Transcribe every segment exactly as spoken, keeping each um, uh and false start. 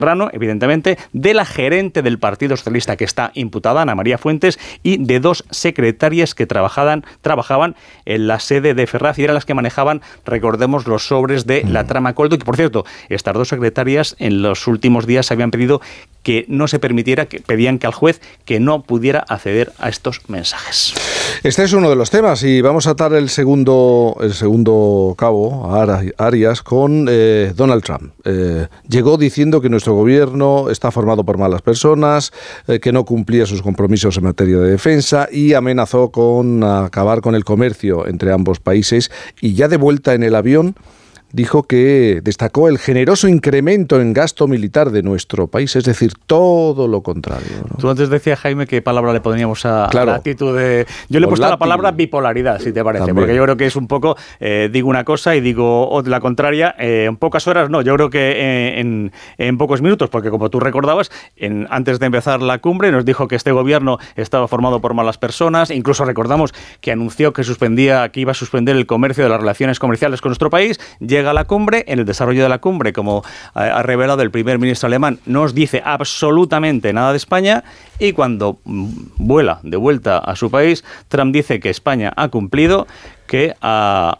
Brano, evidentemente, de la gerente del Partido Socialista que está imputada, Ana María Fuentes, y de dos secretarias que trabajaban, trabajaban en la sede de Ferraz y eran las que manejaban, recordemos, los sobres de la trama Coldo, que por cierto, estas dos secretarias en los últimos días habían pedido que no se permitiera, que pedían que al juez que no pudiera acceder a estos mensajes. Este es uno de los temas y vamos a atar el segundo, el segundo cabo, a Arias, con eh, Donald Trump. Eh, llegó diciendo que nuestro gobierno está formado por malas personas, eh, que no cumplía sus compromisos en materia de defensa y amenazó con acabar con el comercio entre ambos países, y ya de vuelta en el avión dijo que destacó el generoso incremento en gasto militar de nuestro país, es decir, todo lo contrario, ¿no? Tú antes decías, Jaime, qué palabra le pondríamos a, claro. a la actitud de... Yo le he puesto la palabra bipolaridad, si te parece, también. Porque yo creo que es un poco, eh, digo una cosa y digo la contraria, eh, en pocas horas no, yo creo que eh, en, en pocos minutos, porque como tú recordabas, en, antes de empezar la cumbre nos dijo que este gobierno estaba formado por malas personas, incluso recordamos que anunció que suspendía, que iba a suspender el comercio de las relaciones comerciales con nuestro país. Llega a la cumbre, en el desarrollo de la cumbre, como ha revelado el primer ministro alemán, no os dice absolutamente nada de España, y cuando vuela de vuelta a su país, Trump dice que España ha cumplido, que ha,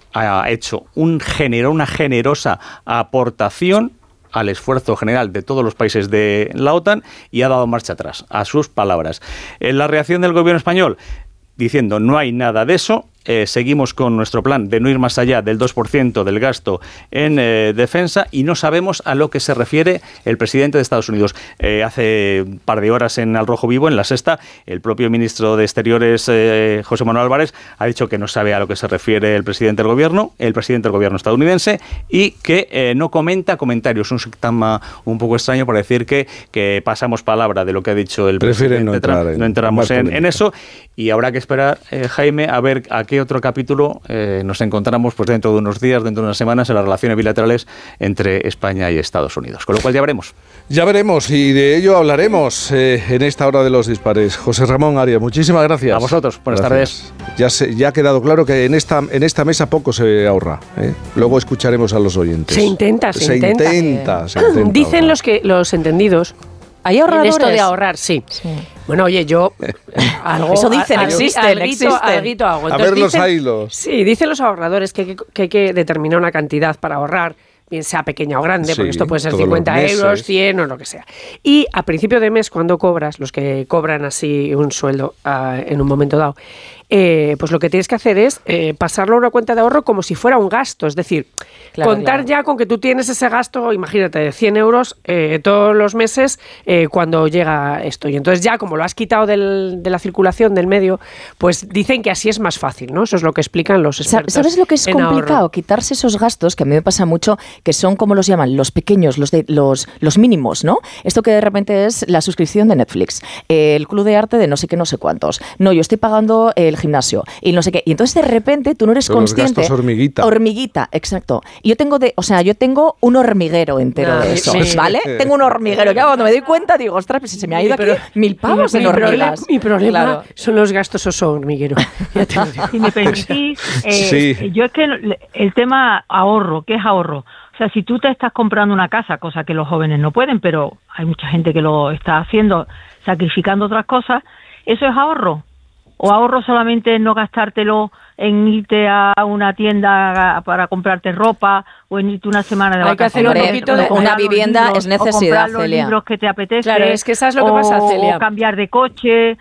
ha hecho un genero, una generosa aportación al esfuerzo general de todos los países de la OTAN y ha dado marcha atrás, a sus palabras. En la reacción del gobierno español, diciendo no hay nada de eso, eh, seguimos con nuestro plan de no ir más allá del dos por ciento del gasto en eh, defensa y no sabemos a lo que se refiere el presidente de Estados Unidos. Eh, hace un par de horas en Al Rojo Vivo, en La Sexta, el propio ministro de Exteriores, eh, José Manuel Álvarez, ha dicho que no sabe a lo que se refiere el presidente del gobierno, el presidente del gobierno estadounidense, y que eh, no comenta comentarios. Un sintagma un poco extraño para decir que, que pasamos palabra de lo que ha dicho el Prefieren presidente no Trump. entrar en, no entramos en, en eso, y habrá que esperar, eh, Jaime, a ver a qué otro capítulo eh, nos encontramos pues dentro de unos días, dentro de unas semanas, en las relaciones bilaterales entre España y Estados Unidos. Con lo cual ya veremos. Ya veremos y de ello hablaremos eh, en esta hora de los dispares. José Ramón Arias, muchísimas gracias. A vosotros, buenas gracias. tardes. Ya, se, ya ha quedado claro que en esta, en esta mesa poco se ahorra, ¿eh? Luego escucharemos a los oyentes. Se intenta, se, se intenta. intenta, se intenta Dicen ahorrar. los, que, los entendidos. ¿Hay ahorradores? En esto de ahorrar, sí. sí. Bueno, oye, yo algo, eso dicen, algo, existen, alguito, existen. Alguito hago. A Entonces, ver los dicen, hilos. Sí, dicen los ahorradores que hay que, que hay que determinar una cantidad para ahorrar, bien sea pequeña o grande, Sí, porque esto puede ser todos cincuenta los meses. euros, cien o lo que sea. Y a principio de mes, cuando cobras, los que cobran así un sueldo uh, en un momento dado, eh, pues lo que tienes que hacer es eh, pasarlo a una cuenta de ahorro como si fuera un gasto, es decir, claro, contar claro. ya con que tú tienes ese gasto, imagínate, de cien euros eh, todos los meses eh, cuando llega esto. Y entonces ya como lo has quitado del, de la circulación del medio, pues dicen que así es más fácil, ¿no? Eso es lo que explican los expertos. ¿Sabes lo que es complicado? Ahorro. Quitarse esos gastos, que a mí me pasa mucho, que son, como los llaman, los pequeños, los de los, los mínimos, ¿no? Esto que de repente es la suscripción de Netflix, eh, el club de arte de no sé qué, no sé cuántos. No, yo estoy pagando el gimnasio y no sé qué. Y entonces de repente tú no eres Son consciente. Los gastos hormiguita. Hormiguita, exacto. Y yo tengo de, o sea, yo tengo un hormiguero entero no, de eso, sí. ¿vale? Tengo un hormiguero. Ya cuando me doy cuenta digo, ostras, pues se me ha ido pero, aquí mil pavos mi, en mi hormigas. Problema, mi problema claro. son los gastos oso hormiguero. Ya te lo digo. Si me permitís, eh, Sí. yo es que el tema ahorro, ¿qué es ahorro? O sea, si tú te estás comprando una casa, cosa que los jóvenes no pueden, pero hay mucha gente que lo está haciendo, sacrificando otras cosas, ¿eso es ahorro? ¿O ahorro solamente no gastártelo en irte a una tienda para comprarte ropa o en irte una semana de Hay vacaciones? que hacer un poquito de... Una vivienda libros, es necesidad, o comprar los Celia. libros que te apetece. Claro, es que sabes lo que o, pasa, Celia. O cambiar de coche,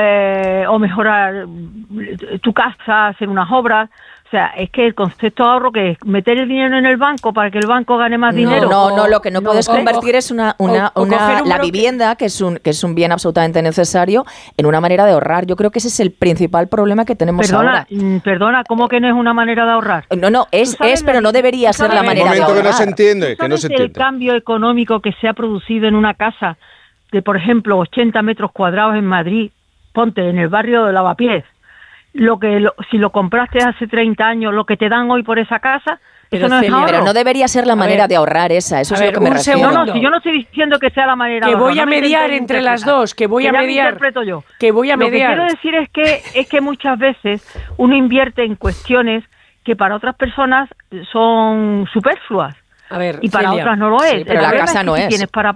eh, o mejorar tu casa, hacer unas obras. O sea, es que el concepto de ahorro, que es meter el dinero en el banco para que el banco gane más No, dinero. no, no, lo que no, no puedes o, convertir es una, una, o, o una un la bloque. vivienda, que es un que es un bien absolutamente necesario, en una manera de ahorrar. Yo creo que ese es el principal problema que tenemos Perdona, ahora. perdona, ¿cómo que no es una manera de ahorrar? No, no, es, es pero no debería ser la Un manera de momento ahorrar. que no se entiende, que no se el entiende. cambio económico que se ha producido en una casa de, por ejemplo, ochenta metros cuadrados en Madrid, ponte en el barrio de Lavapiés, lo que lo, si lo compraste hace treinta años, lo que te dan hoy por esa casa, pero eso no Celia, es ahorro. Pero no debería ser la A manera ver, de ahorrar esa, eso a es ver, lo que me un refiero. No, segundo. no, si yo no estoy diciendo que sea la manera Que de ahorrar. voy a no me mediar intentes entre las interpretar. dos, que voy a Que ya me mediar. interpreto yo. Que voy a Lo mediar. que quiero decir es que, es que muchas veces uno invierte en cuestiones que para otras personas son superfluas. A ver, Y para Celia. otras no lo es. Sí, pero El la problema casa es que no si es. tienes para